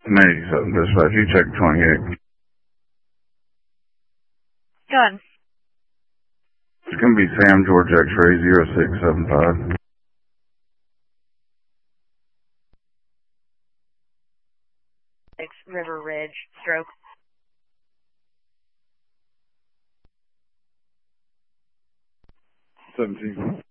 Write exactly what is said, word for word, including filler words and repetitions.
ninety-seven dispatch, you check twenty-eight. Go ahead. It's going to be Sam George X-ray zero six seven five. Six River Ridge, stroke. seventeen.